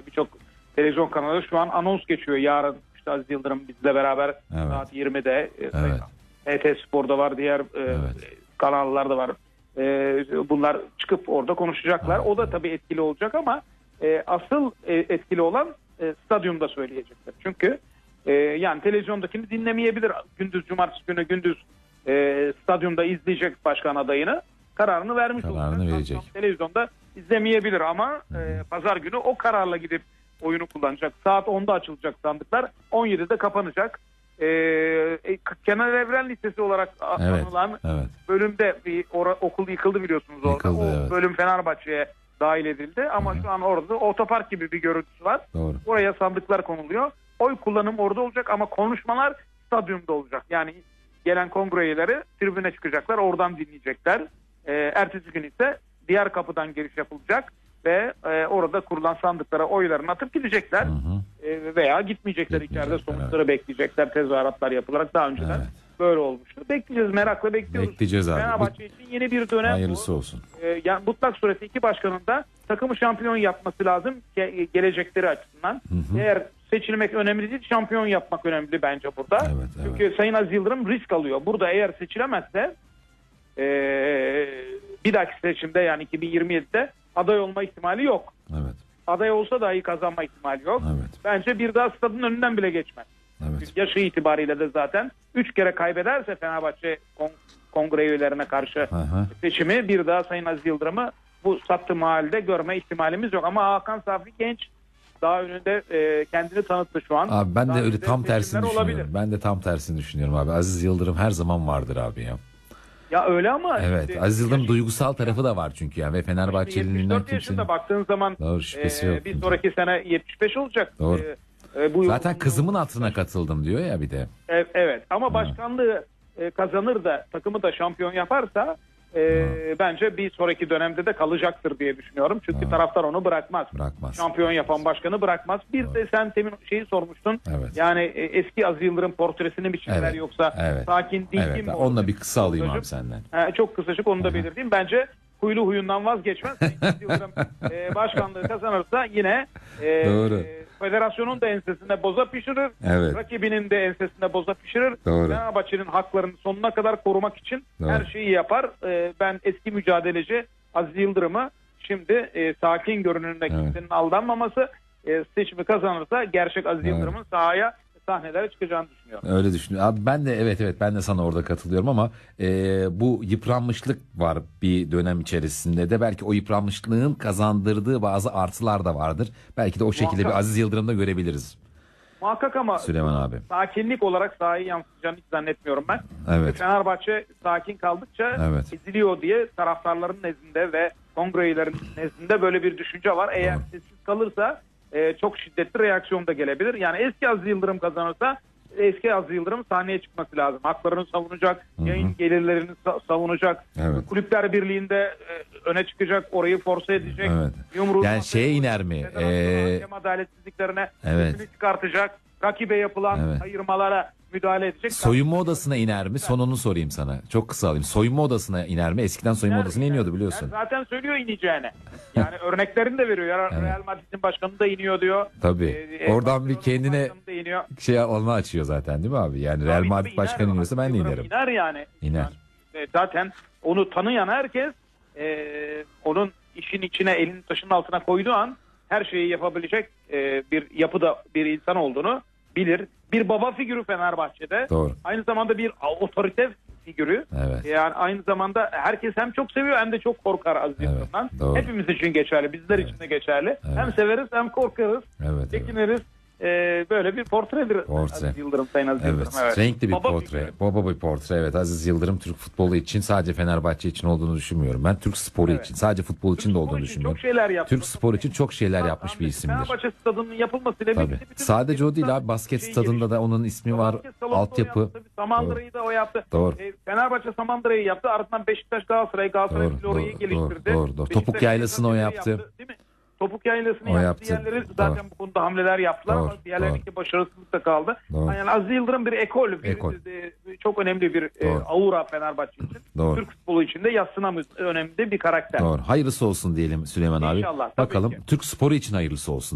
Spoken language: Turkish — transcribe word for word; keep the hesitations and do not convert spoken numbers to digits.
birçok televizyon kanalı şu an anons geçiyor. Yarın işte Aziz Yıldırım bizle beraber evet. saat yirmide. Evet. T T Spor'da var, diğer evet. e, kanallarda var. E, bunlar çıkıp orada konuşacaklar. Evet. O da tabii etkili olacak ama e, asıl e, etkili olan e, stadyumda söyleyecekler. Çünkü e, yani televizyondakini dinlemeyebilir. Gündüz cumartesi günü gündüz e, stadyumda izleyecek başkan adayını. Kararını vermiş kararını olacak. verecek. Televizyonda izlemeyebilir ama e, pazar günü o kararla gidip oyunu kullanacak. Saat onda açılacak sandıklar. on yedide kapanacak. E, e, Kenan Evren Lisesi olarak evet, anılan evet. bölümde bir ora, okul yıkıldı biliyorsunuz orada. Yıkıldı, o evet. bölüm Fenerbahçe'ye dahil edildi ama Hı-hı. şu an orada otopark gibi bir görüntüsü var. Doğru. Oraya sandıklar konuluyor. Oy kullanım orada olacak ama konuşmalar stadyumda olacak. Yani gelen kongre üyeleri tribüne çıkacaklar, oradan dinleyecekler. E, ertesi gün ise diğer kapıdan giriş yapılacak ve e, orada kurulan sandıklara oylarını atıp gidecekler. E, veya gitmeyecekler, içeride sonuçları evet. bekleyecekler. Tezahüratlar yapılarak daha önceden evet. böyle olmuştu. Bekleyeceğiz, merakla bekliyoruz. Bekleyeceğiz abi. Fenerbahçe için yeni bir dönem. Hayırlısı bu. olsun. E, yani mutlak sureti iki başkanın da takımı şampiyon yapması lazım ge- gelecekleri açısından. Hı hı. Eğer seçilmek önemli değil, şampiyon yapmak önemli bence burada. Evet, evet. Çünkü Sayın Aziz Yıldırım risk alıyor. Burada eğer seçilemezse e, bir dahaki seçimde yani iki bin yirmi yedide aday olma ihtimali yok. Evet. Aday olsa dahi kazanma ihtimali yok. Evet. Bence bir daha stadın önünden bile geçmez. Evet. Yaşı itibariyle de zaten üç kere kaybederse Fenerbahçe kon- kongre üyelerine karşı Aha. seçimi bir daha Sayın Aziz Yıldırım'ı bu sattı mahallede görme ihtimalimiz yok. Ama Hakan Safi genç, daha önünde e, kendini tanıttı şu an. Abi ben de daha öyle tam tersini düşünüyorum. Olabilir. Ben de tam tersini düşünüyorum abi. Aziz Yıldırım her zaman vardır abi ya. Ya öyle ama. Evet. Işte, Aziz Yıldırım duygusal tarafı da var çünkü ya ve Fenerbahçeli'nden yetmiş dört yaşında kimsenin... baktığın zaman Doğru, şüphesi e, yok. bir sonraki sene yetmiş beş olacak. Doğru. E, e, bu Zaten yol, kızımın hatırına katıldım diyor ya bir de. Evet, evet. Ama başkanlığı e, kazanır da takımı da şampiyon yaparsa e, bence bir sonraki dönemde de kalacaktır diye düşünüyorum. Çünkü ha. taraftar onu bırakmaz. Bırakmaz. Şampiyon yapan başkanı bırakmaz. Bir Doğru. de sen temin şeyi sormuştun. Evet. Yani e, eski Aziz Yıldırım portresini mi çizdiler evet. yoksa evet. sakin değil evet. mi? Onunla bir kısa alayım abi senden. Ha, çok kısacık onu da belirteyim. Bence huylu huyundan vazgeçmez. Aziz Yıldırım e, başkanlığı kazanırsa yine e, Doğru. E, federasyonun da ensesinde boza pişirir. Evet. Rakibinin de ensesinde boza pişirir. Doğru. Fenerbahçe'nin haklarını sonuna kadar korumak için Doğru. her şeyi yapar. E, ben eski mücadeleci Aziz Yıldırım'ı şimdi e, sakin görünümde evet. kimsenin aldanmaması, e, seçimi kazanırsa gerçek Aziz evet. Yıldırım'ın sahaya, sahnelere çıkacağını düşünüyorum. Öyle düşünüyorum. Abi ben de evet evet ben de sana orada katılıyorum ama e, bu yıpranmışlık var bir dönem içerisinde de, belki o yıpranmışlığın kazandırdığı bazı artılar da vardır. Belki de o şekilde Muhakkak. bir Aziz Yıldırım'da görebiliriz. Muhakkak ama Süleyman abi. Sakinlik olarak sahayı yansıtacağını hiç zannetmiyorum ben. Evet. Fenerbahçe sakin kaldıkça evet. eziliyor diye taraftarların nezdinde ve kongre üyelerinin nezdinde böyle bir düşünce var. Eğer Doğru. sessiz kalırsa e, çok şiddetli reaksiyon da gelebilir. Yani eski Aziz Yıldırım kazanırsa eski Aziz Yıldırım sahneye çıkması lazım. Haklarını savunacak, Hı-hı. yayın gelirlerini sa- savunacak. Evet. Kulüpler Birliği'nde e, öne çıkacak, orayı force edecek. Evet. Yumruğunu yani şeye iner mi? Ee... Hakem adaletsizliklerine evet. çıkartacak. Rakibe yapılan evet. ayırmalara müdahale edecek. Soyunma odasına iner mi? Sonunu sorayım sana. Çok kısa alayım. Soyunma odasına iner mi? Eskiden soyunma iner, odasına iner. iniyordu biliyorsun. Yani zaten söylüyor ineceğini. Yani örneklerini de veriyor. Evet. Real Madrid'in başkanı da iniyor diyor. Tabii. Ee, Oradan bir kendine şey alanı açıyor zaten değil mi abi? Yani tabii, Real Madrid başkanı iniyorsa ben de inerim. İner yani. İner. Yani, zaten onu tanıyan herkes e, onun işin içine, elini taşın altına koyduğu an her şeyi yapabilecek e, bir yapıda bir insan olduğunu bilir. Bir baba figürü Fenerbahçe'de. Doğru. Aynı zamanda bir otorite figürü. Evet. Yani aynı zamanda herkes hem çok seviyor hem de çok korkar Aziz Yıldırım'dan. Evet, hepimiz için geçerli, bizler evet. için de geçerli. Evet. Hem severiz hem korkarız. Evet, çekiniriz. Evet. Ee, böyle bir portredir portre. Aziz Yıldırım, Sayın Aziz evet. Yıldırım. Evet. Renkli bir Baba portre. figürü. Baba bir portre. Evet, Aziz Yıldırım Türk futbolu için, sadece Fenerbahçe için olduğunu düşünmüyorum. Ben Türk sporu evet. için, sadece futbol Türk için de olduğunu düşünmüyorum. Çok şeyler yaptı. Türk sporu için çok şeyler Tabii, yapmış bir isimdir. Fenerbahçe stadının yapılmasıyla birlikte bütün sadece o değil abi, basket şey stadında gelişti. Da onun ismi var. Altyapı. Samandıra'yı da o yaptı. Doğru. E, Fenerbahçe Samandıra'yı yaptı. Ardından Beşiktaş Galatasaray Galatasaray orayı geliştirdi. Doğru, doğru. Topuk Yaylası'nı o yaptı. yaptı değil mi? Topuk Yaylası'nı yaptı. yaptı. Diğerleri zaten Doğru. bu konuda hamleler yaptılar Doğru. ama diğerlerinki başarısızlık da kaldı. Doğru. Yani Aziz Yıldırım bir ekol, bir, ekol. Bir, bir, çok önemli bir e, aura Fenerbahçe için. Doğru. Türk futbolu için de yadsınamaz önemli bir karakter. Doğru. Hayırlısı olsun diyelim Süleyman abi. İnşallah. Bakalım ki. Türk sporu için hayırlısı olsun.